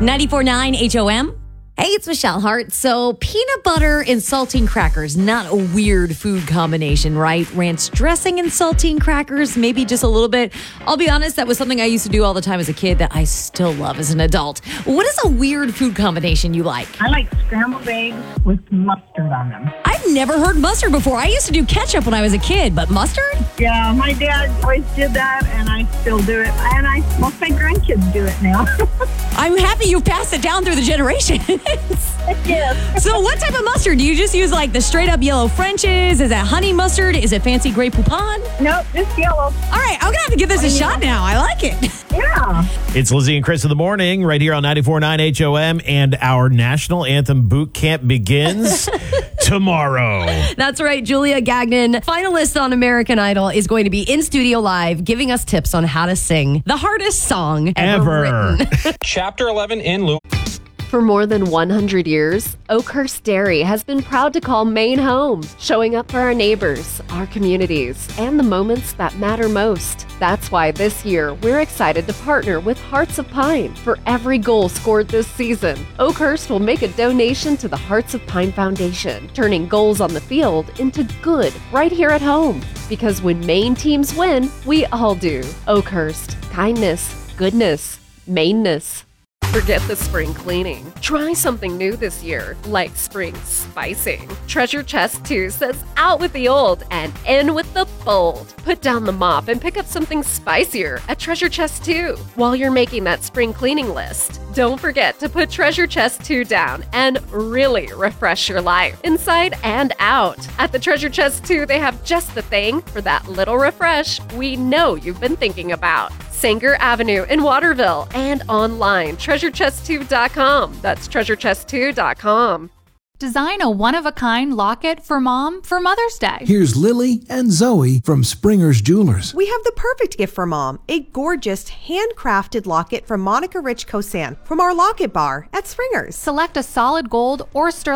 94.9 HOM. Hey, it's Michelle Hart. So peanut butter and saltine crackers, not a weird food combination, right? Ranch dressing and saltine crackers, maybe just a little bit. I'll be honest, that was something I used to do all the time as a kid that I still love as an adult. What is a weird food combination you like? I like scrambled eggs with mustard on them. I've never heard mustard before. I used to do ketchup when I was a kid, but mustard? Yeah, my dad always did that, and I still do it. And most of my grandkids do it now. I'm happy you've passed it down through the generations. Yes. So what type of mustard? Do you just use like the straight up yellow French's? Is that honey mustard? Is it fancy Grey Poupon? Nope, just yellow. All right, I'm going to have to give this a shot now. I like it. Yeah. It's Lizzie and Chris in the morning right here on 94.9 HOM, and our national anthem boot camp begins tomorrow. That's right. Julia Gagnon, finalist on American Idol, is going to be in studio live giving us tips on how to sing the hardest song ever written. Chapter 11 in Luke. For more than 100 years, Oakhurst Dairy has been proud to call Maine home, showing up for our neighbors, our communities, and the moments that matter most. That's why this year, we're excited to partner with Hearts of Pine. For every goal scored this season, Oakhurst will make a donation to the Hearts of Pine Foundation, turning goals on the field into good right here at home. Because when Maine teams win, we all do. Oakhurst, kindness, goodness, Maineness. Forget the spring cleaning. Try something new this year, like spring spicing. Treasure Chest 2 says out with the old and in with the bold. Put down the mop and pick up something spicier at Treasure Chest 2. While you're making that spring cleaning list, don't forget to put Treasure Chest 2 down and really refresh your life, inside and out. At the Treasure Chest 2, they have just the thing for that little refresh we know you've been thinking about. Sanger Avenue in Waterville and online, treasurechest2.com. That's treasurechest2.com. Design a one-of-a-kind locket for Mom for Mother's Day. Here's Lily and Zoe from Springer's Jewelers. We have the perfect gift for Mom, a gorgeous handcrafted locket from Monica Rich Kosan from our Locket Bar at Springer's. Select a solid gold or sterling